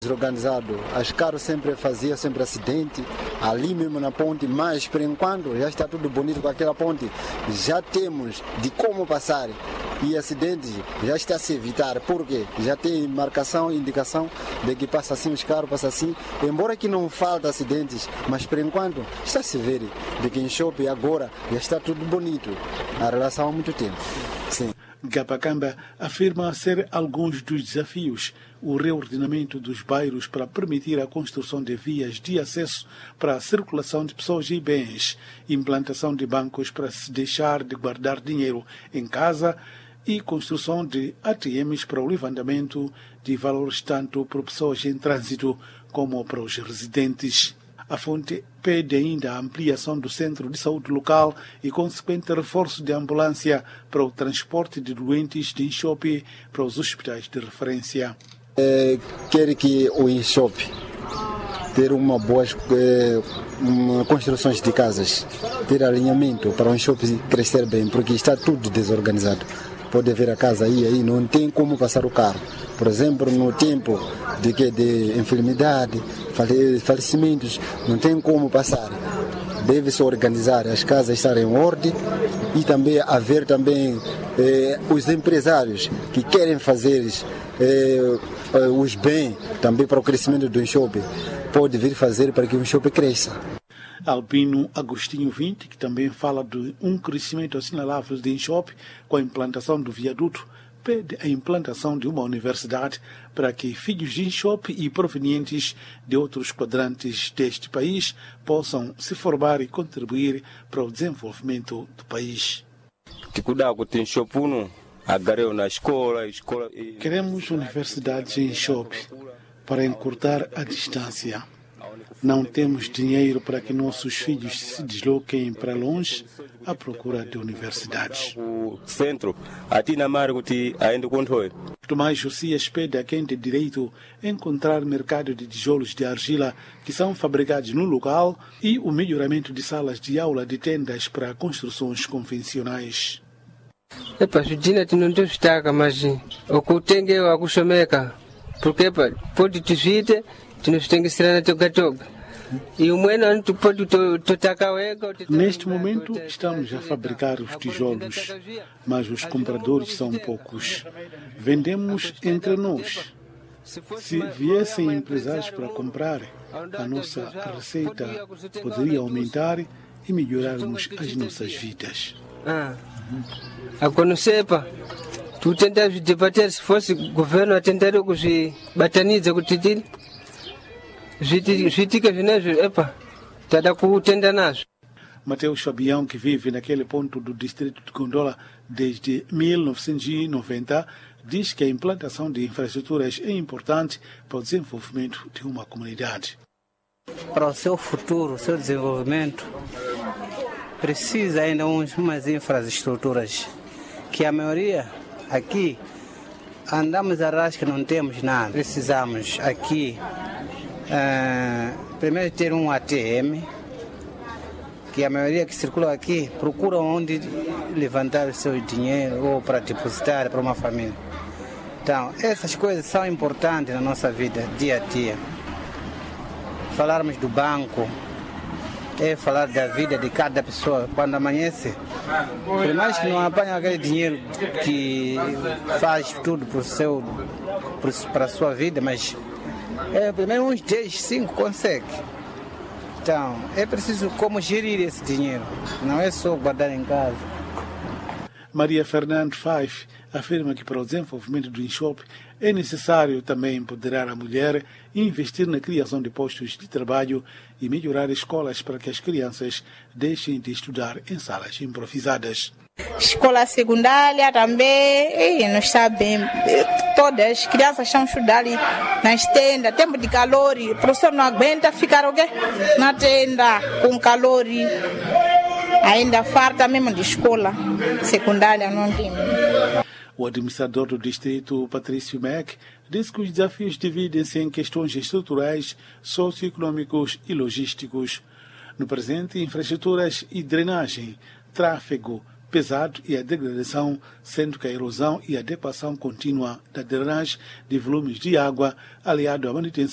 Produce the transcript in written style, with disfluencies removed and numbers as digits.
Desorganizado, as carros sempre faziam acidente, ali mesmo na ponte, mas por enquanto já está tudo bonito com aquela ponte, já temos de como passar e acidentes já está a se evitar, porque já tem marcação e indicação de que passa assim os carros, passa assim, embora que não falta acidentes, mas por enquanto está a se ver de que em shopping agora já está tudo bonito, a relação há muito tempo. Sim. Gapacamba afirma ser alguns dos desafios o reordenamento dos bairros para permitir a construção de vias de acesso para a circulação de pessoas e bens, implantação de bancos para se deixar de guardar dinheiro em casa e construção de ATMs para o levantamento de valores tanto para pessoas em trânsito como para os residentes. A fonte pede ainda a ampliação do centro de saúde local e consequente reforço de ambulância para o transporte de doentes de Inchope para os hospitais de referência. Quer que o Inchope ter uma boa construções de casas, ter alinhamento para o Inchope crescer bem, porque está tudo desorganizado. Pode ver a casa aí não tem como passar o carro. Por exemplo, no tempo de enfermidade, falecimentos, não tem como passar. Deve-se organizar, as casas estarem em ordem e também haver os empresários que querem fazer os bens também para o crescimento do Inchope. Pode vir fazer para que o Inchope cresça. Albino Agostinho 20, que também fala de um crescimento assinalável de Inchope com a implantação do viaduto, pede a implantação de uma universidade para que filhos de Inchope e provenientes de outros quadrantes deste país possam se formar e contribuir para o desenvolvimento do país. Queremos universidades em Inchope para encurtar a distância. Não temos dinheiro para que nossos filhos se desloquem para longe à procura de universidades. Tomás Josias pede a quem tem direito a encontrar mercado de tijolos de argila que são fabricados no local e o melhoramento de salas de aula de tendas para construções convencionais. Judina não destaca, mas o que tem é a kusomeka, porque pode te vir, nós temos que ser na toca-toca. Neste momento estamos a fabricar os tijolos, mas os compradores são poucos. Vendemos entre nós. Se viessem empresários para comprar, a nossa receita poderia aumentar e melhorarmos as nossas vidas. Agora não sei, tu tentas debater se fosse o governo a tentar que bataniza com o titilo. Mateus Fabião, que vive naquele ponto do distrito de Gondola desde 1990, diz que a implantação de infraestruturas é importante para o desenvolvimento de uma comunidade. Para o seu futuro, o seu desenvolvimento, precisa ainda umas infraestruturas, que a maioria aqui andamos a rasca, não temos nada. Precisamos aqui primeiro ter um ATM, que a maioria que circula aqui procura onde levantar o seu dinheiro ou para depositar para uma família. Então, essas coisas são importantes na nossa vida, dia a dia. Falarmos do banco é falar da vida de cada pessoa. Quando amanhece, por mais que não apanhe aquele dinheiro que faz tudo para a sua vida, mas primeiro uns 10, 5 consegue. Então, é preciso como gerir esse dinheiro, não é só guardar em casa. Maria Fernando Faif afirma que para o desenvolvimento do Inchope é necessário também empoderar a mulher, investir na criação de postos de trabalho e melhorar escolas para que as crianças deixem de estudar em salas improvisadas. Escola secundária também, não está bem. Todas as crianças estão estudando ali nas tendas, tempo de calor, o professor não aguenta ficar na tenda com calor. Ainda falta mesmo de escola secundária, não tem. O administrador do distrito, Patrício Mac, diz que os desafios dividem-se em questões estruturais, socioeconômicos e logísticos. No presente, infraestruturas e drenagem, tráfego pesado e a degradação, sendo que a erosão e a adequação contínua da drenagem de volumes de água, aliado à manutenção